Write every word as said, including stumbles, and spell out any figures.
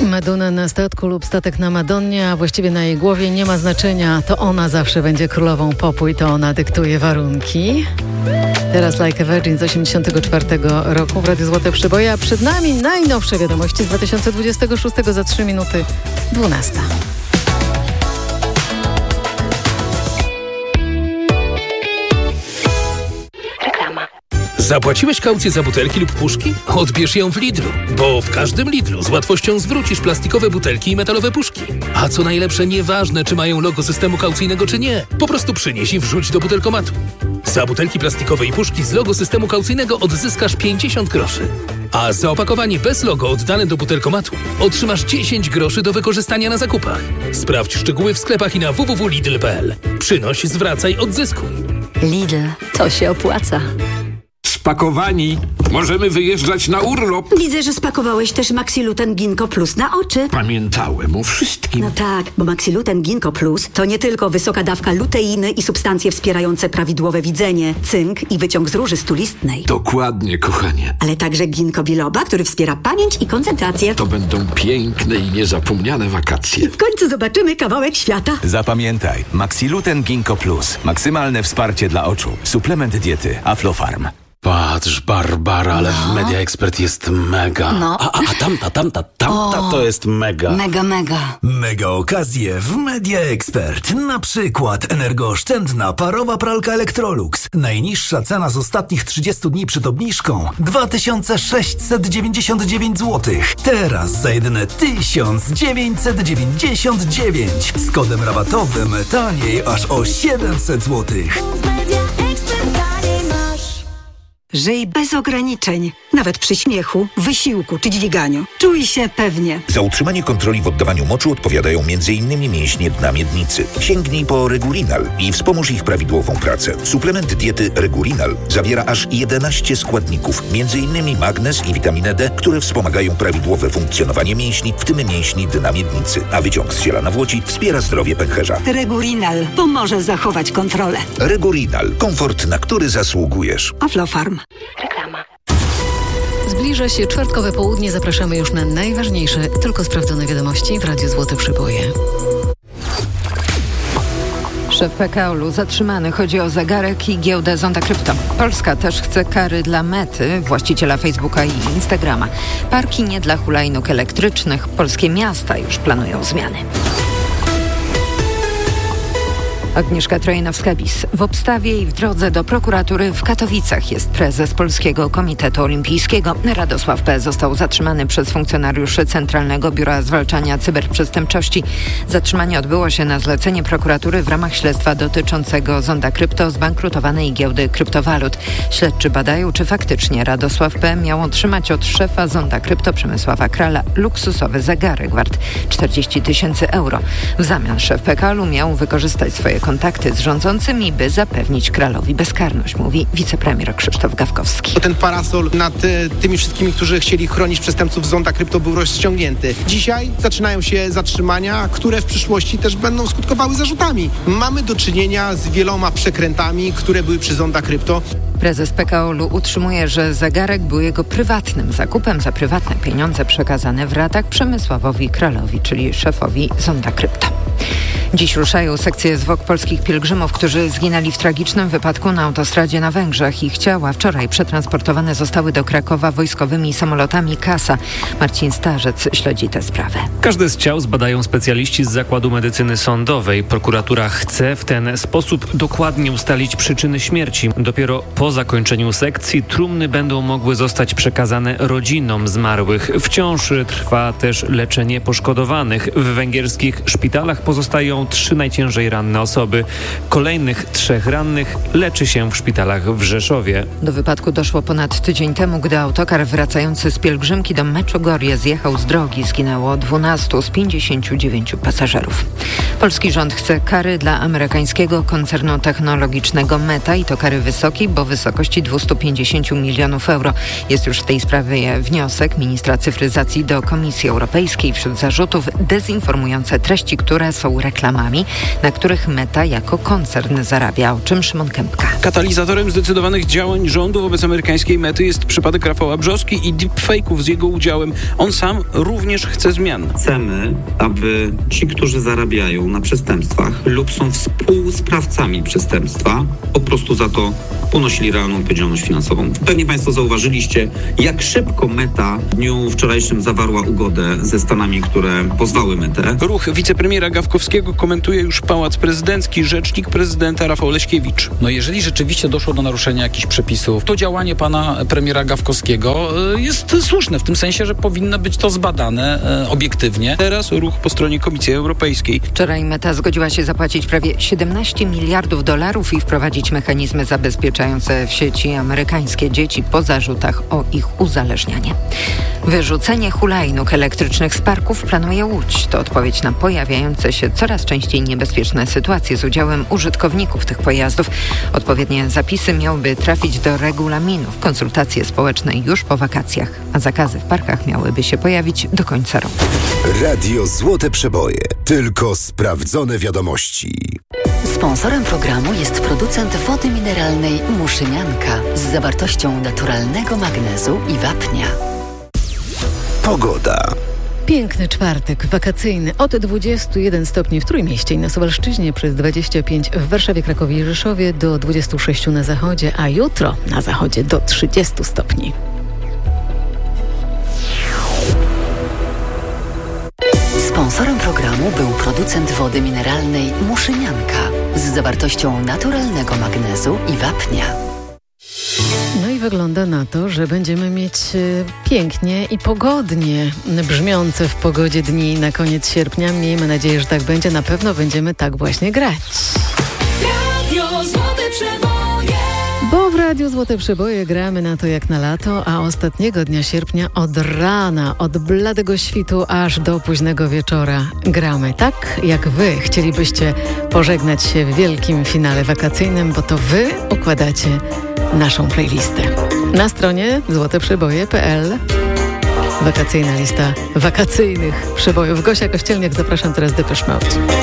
Madonna na statku lub statek na Madonnie, a właściwie na jej głowie, nie ma znaczenia. To ona zawsze będzie królową popu i to ona dyktuje warunki. Teraz Like a Virgin z osiemdziesiątego czwartego roku w Radiu Złote Przyboje, a przed nami najnowsze wiadomości z dwa tysiące dwudziestego szóstego za trzy minuty dwunasta. Zapłaciłeś kaucję za butelki lub puszki? Odbierz ją w Lidlu, bo w każdym Lidlu z łatwością zwrócisz plastikowe butelki i metalowe puszki. A co najlepsze, nieważne czy mają logo systemu kaucyjnego czy nie, po prostu przynieś i wrzuć do butelkomatu. Za butelki plastikowe i puszki z logo systemu kaucyjnego odzyskasz pięćdziesiąt groszy. A za opakowanie bez logo oddane do butelkomatu otrzymasz dziesięć groszy do wykorzystania na zakupach. Sprawdź szczegóły w sklepach i na w w w kropka lidl kropka p l. Przynoś, zwracaj, odzyskuj. Lidl, to się opłaca. Spakowani. Możemy wyjeżdżać na urlop. Widzę, że spakowałeś też Maxiluten Ginkgo Plus na oczy. Pamiętałem o wszystkim. No tak, bo Maxiluten Ginkgo Plus to nie tylko wysoka dawka luteiny i substancje wspierające prawidłowe widzenie, cynk i wyciąg z róży stulistnej. Dokładnie, kochanie. Ale także ginkgo biloba, który wspiera pamięć i koncentrację. To będą piękne i niezapomniane wakacje. I w końcu zobaczymy kawałek świata. Zapamiętaj, Maxiluten Ginkgo Plus. Maksymalne wsparcie dla oczu. Suplement diety Aflofarm. Patrz, Barbara, ale w Media Expert jest mega. No. A, a, a tamta, tamta, tamta O, to jest mega. Mega, mega. Mega okazje w Media Expert. Na przykład energooszczędna parowa pralka Electrolux. Najniższa cena z ostatnich trzydziestu dni przed obniżką dwa tysiące sześćset dziewięćdziesiąt dziewięć złotych. Teraz za jedyne tysiąc dziewięćset dziewięćdziesiąt dziewięć. Z kodem rabatowym taniej aż o siedemset złotych. Żyj bez ograniczeń, nawet przy śmiechu, wysiłku czy dźwiganiu. Czuj się pewnie. Za utrzymanie kontroli w oddawaniu moczu odpowiadają między innymi mięśnie dna miednicy. Sięgnij po Regurinal i wspomóż ich prawidłową pracę. Suplement diety Regurinal zawiera aż jedenaście składników, między innymi magnez i witaminę D, które wspomagają prawidłowe funkcjonowanie mięśni, w tym mięśni dna miednicy. A wyciąg z ziela nawłoci wspiera zdrowie pęcherza. Regurinal pomoże zachować kontrolę. Regurinal. Komfort, na który zasługujesz. Aflofarm. Reklama. Zbliża się czwartkowe południe. Zapraszamy już na najważniejsze, tylko sprawdzone wiadomości w Radiu Złote Przyboje. Szef P K O L-u zatrzymany. Chodzi o zegarek i giełdę Zonda Krypto. Polska też chce kary dla Mety, właściciela Facebooka i Instagrama. Parki nie dla hulajnóg elektrycznych. Polskie miasta już planują zmiany. Agnieszka Trojanowska-Bis. W obstawie i w drodze do prokuratury w Katowicach jest prezes Polskiego Komitetu Olimpijskiego. Radosław P. został zatrzymany przez funkcjonariuszy Centralnego Biura Zwalczania Cyberprzestępczości. Zatrzymanie odbyło się na zlecenie prokuratury w ramach śledztwa dotyczącego Zonda Krypto, zbankrutowanej giełdy kryptowalut. Śledczy badają, czy faktycznie Radosław P. miał otrzymać od szefa Zonda Krypto Przemysława Krala luksusowy zegarek wart czterdzieści tysięcy euro. W zamian szef P K O L-u miał wykorzystać swoje kontakty z rządzącymi, by zapewnić Kralowi bezkarność, mówi wicepremier Krzysztof Gawkowski. Ten parasol nad y, tymi wszystkimi, którzy chcieli chronić przestępców Zonda Krypto, był rozciągnięty. Dzisiaj zaczynają się zatrzymania, które w przyszłości też będą skutkowały zarzutami. Mamy do czynienia z wieloma przekrętami, które były przy Zonda Krypto. Prezes P K O L-u utrzymuje, że zegarek był jego prywatnym zakupem za prywatne pieniądze przekazane w ratach Przemysławowi Kralowi, czyli szefowi Zonda Krypto. Dziś ruszają sekcje zwłok polskich pielgrzymów, którzy zginęli w tragicznym wypadku na autostradzie na Węgrzech. Ich ciała wczoraj przetransportowane zostały do Krakowa wojskowymi samolotami Kasa. Marcin Starzec śledzi tę sprawę. Każde z ciał zbadają specjaliści z Zakładu Medycyny Sądowej. Prokuratura chce w ten sposób dokładnie ustalić przyczyny śmierci. Dopiero po zakończeniu sekcji trumny będą mogły zostać przekazane rodzinom zmarłych. Wciąż trwa też leczenie poszkodowanych. W węgierskich szpitalach pozostają trzy najciężej ranne osoby. Kolejnych trzech rannych leczy się w szpitalach w Rzeszowie. Do wypadku doszło ponad tydzień temu, gdy autokar wracający z pielgrzymki do Meczugorje zjechał z drogi. Zginęło dwunastu z pięćdziesięciu dziewięciu pasażerów. Polski rząd chce kary dla amerykańskiego koncernu technologicznego Meta i to kary wysokiej, bo w wysokości dwieście pięćdziesiąt milionów euro. Jest już w tej sprawie wniosek ministra cyfryzacji do Komisji Europejskiej. Wśród zarzutów dezinformujące treści, które są reklamami reklamami, na których Meta jako koncern zarabia. O czym Szymon Kępka. Katalizatorem zdecydowanych działań rządu wobec amerykańskiej Mety jest przypadek Rafała Brzoski i deepfake'ów z jego udziałem. On sam również chce zmian. Chcemy, aby ci, którzy zarabiają na przestępstwach lub są współsprawcami przestępstwa, po prostu za to ponosili realną odpowiedzialność finansową. Pewnie Państwo zauważyliście, jak szybko Meta w dniu wczorajszym zawarła ugodę ze Stanami, które pozwały Metę. Ruch wicepremiera Gawkowskiego komentuje już Pałac Prezydencki, rzecznik prezydenta Rafał Leśkiewicz. No jeżeli rzeczywiście doszło do naruszenia jakichś przepisów, to działanie pana premiera Gawkowskiego jest słuszne, w tym sensie, że powinno być to zbadane e, obiektywnie. Teraz ruch po stronie Komisji Europejskiej. Wczoraj Meta zgodziła się zapłacić prawie siedemnaście miliardów dolarów i wprowadzić mechanizmy zabezpieczające w sieci amerykańskie dzieci po zarzutach o ich uzależnianie. Wyrzucenie hulajnóg elektrycznych z parków planuje Łódź. To odpowiedź na pojawiające się coraz częściej niebezpieczne sytuacje z udziałem użytkowników tych pojazdów. Odpowiednie zapisy miałyby trafić do regulaminów. Konsultacje społeczne już po wakacjach, a zakazy w parkach miałyby się pojawić do końca roku. Radio Złote Przeboje. Tylko sprawdzone wiadomości. Sponsorem programu jest producent wody mineralnej Muszynianka z zawartością naturalnego magnezu i wapnia. Pogoda. Piękny czwartek, wakacyjny, od dwudziestu jeden stopni w Trójmieście i na Suwalszczyźnie, przez dwadzieścia pięć w Warszawie, Krakowie i Rzeszowie, do dwudziestu sześciu na zachodzie, a jutro na zachodzie do trzydziestu stopni. Sponsorem programu był producent wody mineralnej Muszynianka z zawartością naturalnego magnezu i wapnia. No i wygląda na to, że będziemy mieć pięknie i pogodnie brzmiące w pogodzie dni na koniec sierpnia. Miejmy nadzieję, że tak będzie. Na pewno będziemy tak właśnie grać. Radio Złote Przeboje. Bo w Radiu Złote Przeboje gramy na to jak na lato, a ostatniego dnia sierpnia od rana, od bladego świtu aż do późnego wieczora gramy. Tak jak wy chcielibyście pożegnać się w wielkim finale wakacyjnym, bo to wy układacie naszą playlistę. Na stronie złoteprzeboje kropka p l wakacyjna lista wakacyjnych przebojów. Gosia Kościelniak, zapraszam teraz Depeche Mode.